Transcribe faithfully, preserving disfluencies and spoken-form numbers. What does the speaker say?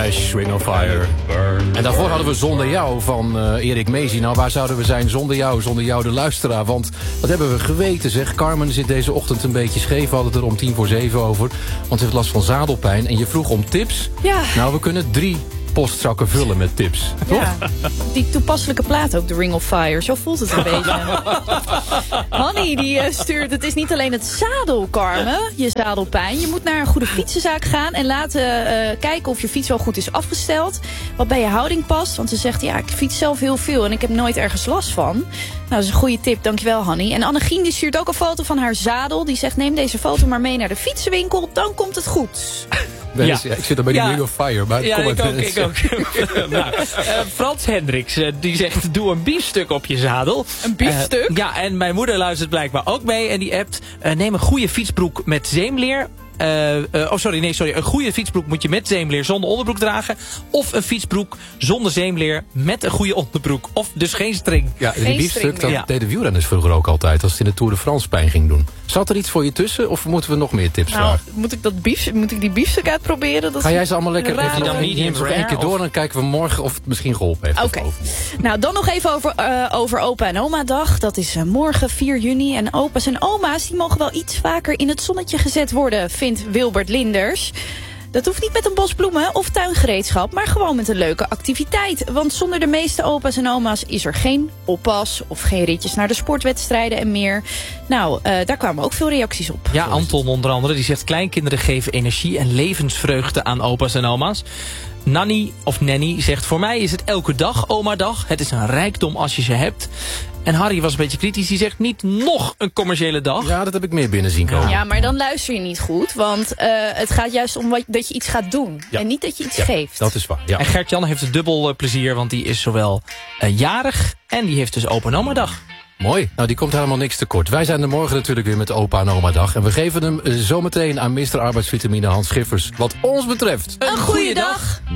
Nash, Ring of Fire. En daarvoor hadden we Zonder Jou van uh, Erik Mezi. Nou, waar zouden we zijn zonder jou, zonder jou de luisteraar? Want wat hebben we geweten, zeg. Carmen zit deze ochtend een beetje scheef. We hadden het er om tien voor zeven over. Want ze heeft last van zadelpijn. En je vroeg om tips. Ja. Nou, we kunnen drie postzakken vullen met tips. Toch? Ja, die toepasselijke plaat ook, de Ring of Fire. Zo voelt het een beetje. Hanny die uh, stuurt, het is niet alleen het zadel, Carmen, je zadelpijn. Je moet naar een goede fietsenzaak gaan en laten uh, kijken of je fiets wel goed is afgesteld. Wat bij je houding past. Want ze zegt, ja, ik fiets zelf heel veel en ik heb nooit ergens last van. Nou, dat is een goede tip. Dankjewel, Hanny. En Annegien die stuurt ook een foto van haar zadel. Die zegt, neem deze foto maar mee naar de fietsenwinkel. Dan komt het goed. Ja. Ja, ik zit er bij die ja. Ring of Fire. Maar ja, kom ik ook, ik ook. nou, uh, Frans Hendricks, uh, die zegt, doe een biefstuk op je zadel. Een biefstuk? Uh, ja, en mijn moeder luistert blijkbaar ook mee. En die appt, uh, neem een goede fietsbroek met zeemleer. Uh, uh, oh, sorry, nee, sorry. Een goede fietsbroek moet je met zeemleer zonder onderbroek dragen. Of een fietsbroek zonder zeemleer met een goede onderbroek. Of dus geen string. Ja, die Geen biefstuk, dat ja. deden wielrenners vroeger ook altijd. Als het in de Tour de France pijn ging doen. Zat er iets voor je tussen? Of moeten we nog meer tips Nou, vragen? moet ik, dat bief, moet ik die biefstuk uitproberen? Dat Ga jij ze allemaal lekker... Raar. Heeft hij dan Medium medium rare, één keer door... en dan kijken we morgen of het misschien geholpen heeft. Oké. Okay. Nou, dan nog even over, uh, over opa en oma dag. Dat is uh, morgen vier juni. En opa's en oma's die mogen wel iets vaker in het zonnetje gezet worden, vindt Wilbert Linders. Dat hoeft niet met een bos bloemen of tuingereedschap, maar gewoon met een leuke activiteit. Want zonder de meeste opa's en oma's is er geen oppas of geen ritjes naar de sportwedstrijden en meer. Nou, uh, daar kwamen ook veel reacties op. Ja, Anton onder andere, die zegt, kleinkinderen geven energie en levensvreugde aan opa's en oma's. Nanny of Nanny zegt, voor mij is het elke dag oma-dag. Het is een rijkdom als je ze hebt. En Harry was een beetje kritisch. Die zegt, niet nog een commerciële dag. Ja, dat heb ik meer binnen zien komen. Ja, maar dan luister je niet goed. Want uh, het gaat juist om wat, dat je iets gaat doen. Ja. En niet dat je iets Ja, geeft. dat is waar. Ja. En Gert-Jan heeft het dubbel uh, plezier, want die is zowel uh, jarig en die heeft dus opa en oma dag. Mooi. Nou, die komt helemaal niks tekort. Wij zijn er morgen natuurlijk weer met opa en oma dag. En we geven hem uh, zometeen aan mister Arbeidsvitamine Hans Schiffers. Wat ons betreft. Een goede dag.